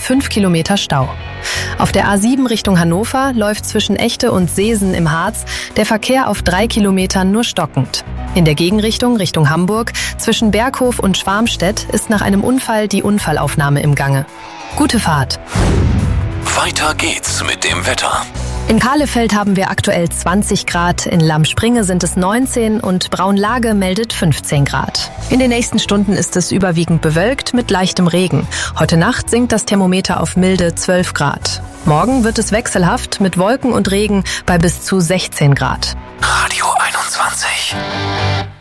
5 Kilometer Stau. Auf der A7 Richtung Hannover läuft zwischen Echte und Seesen im Harz der Verkehr auf 3 Kilometern nur stockend. In der Gegenrichtung Richtung Hamburg zwischen Berghof und Schwarmstedt ist nach einem Unfall die Unfallaufnahme im Gange. Gute Fahrt. Weiter geht's mit dem Wetter. In Kahlefeld haben wir aktuell 20 Grad, in Lammspringe sind es 19 und Braunlage meldet 15 Grad. In den nächsten Stunden ist es überwiegend bewölkt mit leichtem Regen. Heute Nacht sinkt das Thermometer auf milde 12 Grad. Morgen wird es wechselhaft mit Wolken und Regen bei bis zu 16 Grad. Radio 21.